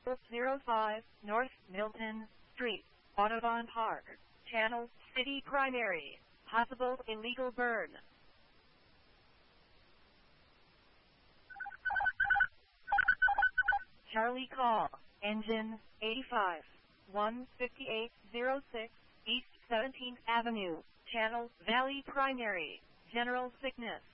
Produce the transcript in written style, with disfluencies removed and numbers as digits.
05, North Milton Street, Audubon Park, Channel City Primary, possible illegal burn. Charlie call, engine 85, 15806, East 17th Avenue, Channel Valley Primary, general sickness.